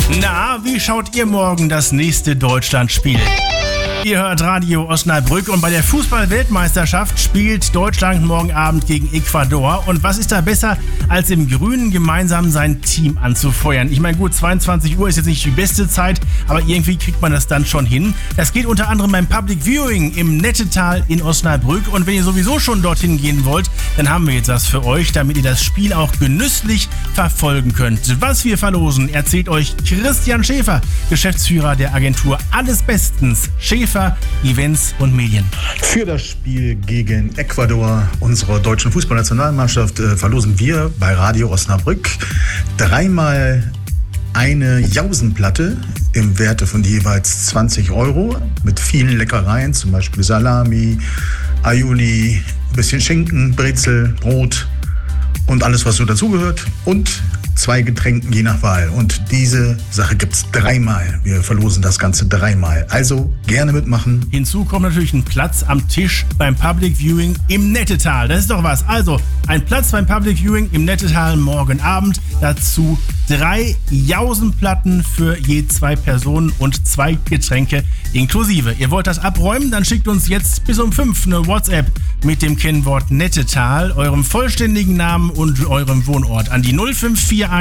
Na, wie schaut ihr morgen das nächste Deutschlandspiel? Ihr hört Radio Osnabrück und bei der Fußball-Weltmeisterschaft spielt Deutschland morgen Abend gegen Ecuador. Und was ist da besser, als im Grünen gemeinsam sein Team anzufeuern? Ich meine, gut, 22 Uhr ist jetzt nicht die beste Zeit, aber irgendwie kriegt man das dann schon hin. Das geht unter anderem beim Public Viewing im Nettetal in Osnabrück. Und wenn ihr sowieso schon dorthin gehen wollt, dann haben wir jetzt was für euch, damit ihr das Spiel auch genüsslich verfolgen könnt. Was wir verlosen, erzählt euch Christian Schäfer, Geschäftsführer der Agentur Alles Bestens. Schäfer Events und Medien. Für das Spiel gegen Ecuador unserer deutschen Fußballnationalmannschaft verlosen wir bei Radio Osnabrück dreimal eine Jausenplatte im Werte von jeweils 20 € mit vielen Leckereien, zum Beispiel Salami, Aioli, ein bisschen Schinken, Brezel, Brot und alles, was so dazugehört. Und 2 Getränken je nach Wahl. Und diese Sache gibt's dreimal. Wir verlosen das Ganze dreimal. Also gerne mitmachen. Hinzu kommt natürlich ein Platz am Tisch beim Public Viewing im Nettetal. Das ist doch was. Also ein Platz beim Public Viewing im Nettetal morgen Abend. Dazu 3 Jausenplatten für je 2 Personen und 2 Getränke inklusive. Ihr wollt das abräumen? Dann schickt uns jetzt bis um 5 eine WhatsApp mit dem Kennwort Nettetal, eurem vollständigen Namen und eurem Wohnort an die 0541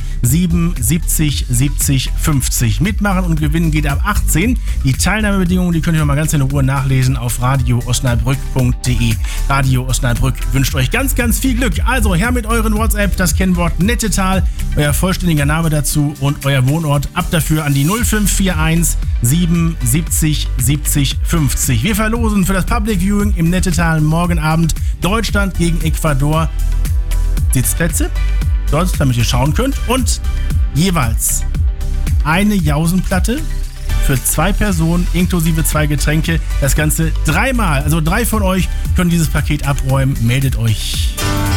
77 70 50. Mitmachen und gewinnen geht ab 18. Die Teilnahmebedingungen, die könnt ihr noch mal ganz in Ruhe nachlesen auf radioosnabrück.de. Radio Osnabrück wünscht euch ganz, ganz viel Glück. Also her mit euren WhatsApp, das Kennwort Nettetal, euer vollständiger Name dazu und euer Wohnort. Ab dafür an die 0541 77 70 50. Wir verlosen für das Public Viewing im Nettetal morgen Abend Deutschland gegen Ecuador Sitzplätze, dort, damit ihr schauen könnt, und jeweils eine Jausenplatte für 2 Personen inklusive 2 Getränke. Das Ganze dreimal, also 3 von euch können dieses Paket abräumen. Meldet euch.